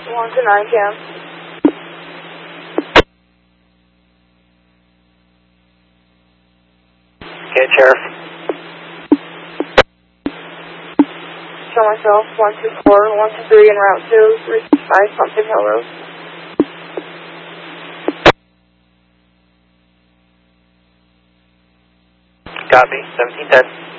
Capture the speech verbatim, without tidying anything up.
one to nine cam. Okay, Sheriff. Show myself, one two four, one two three, en route to three six five Pumpkin Hill Road. Copy, seventeen ten.